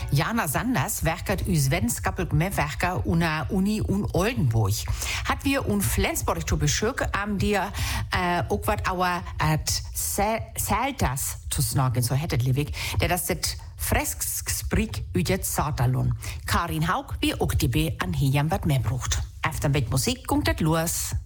Jana Sanders werkt u svenskapel meewerker una Uni un Oldenburg. Hat wir un Flensburg zu beschuk am dir ook wat auer at Seltas zu snagen, so hättet Livig, der das det Fresksprik üjet Satalon. Karin Haug wie ook die an Hiam wat mehr brucht. Efter mit Musik kommt det los.